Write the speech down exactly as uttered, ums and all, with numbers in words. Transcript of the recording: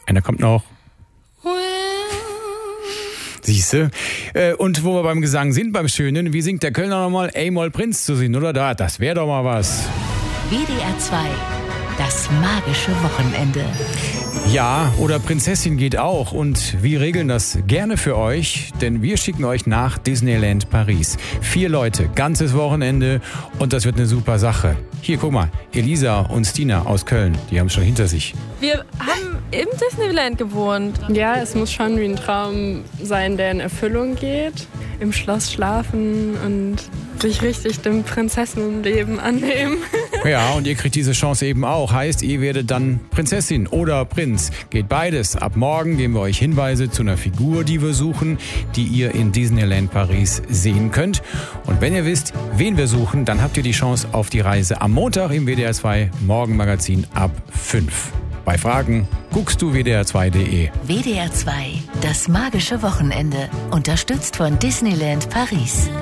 Einer kommt noch. Siehste. Und wo wir beim Gesang sind, beim Schönen, wie singt der Kölner nochmal? Ey-Moll Prinz zu singen, oder da? Das wäre doch mal was. W D R zwei, das magische Wochenende. Ja, oder Prinzessin geht auch und wir regeln das gerne für euch, denn wir schicken euch nach Disneyland Paris. Vier Leute, ganzes Wochenende und das wird eine super Sache. Hier, guck mal, Elisa und Stina aus Köln, die haben es schon hinter sich. Wir haben im Disneyland gewohnt. Ja, es muss schon wie ein Traum sein, der in Erfüllung geht. Im Schloss schlafen und sich richtig dem Prinzessinnenleben annehmen. Ja, und ihr kriegt diese Chance eben auch. Heißt, ihr werdet dann Prinzessin oder Prinz. Geht beides. Ab morgen geben wir euch Hinweise zu einer Figur, die wir suchen, die ihr in Disneyland Paris sehen könnt. Und wenn ihr wisst, wen wir suchen, dann habt ihr die Chance auf die Reise am Montag im W D R zwei Morgenmagazin ab fünf. Bei Fragen guckst du W D R zwei Punkt de. W D R zwei, das magische Wochenende. Unterstützt von Disneyland Paris.